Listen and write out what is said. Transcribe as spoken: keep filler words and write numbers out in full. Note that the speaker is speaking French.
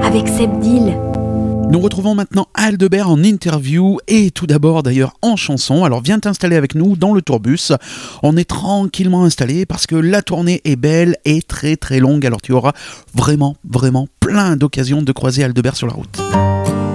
avec Seb Deal. Nous retrouvons maintenant Aldebert en interview et tout d'abord d'ailleurs en chanson. Alors viens t'installer avec nous dans le tourbus. On est tranquillement installé parce que la tournée est belle et très très longue. Alors tu auras vraiment vraiment plein d'occasions de croiser Aldebert sur la route.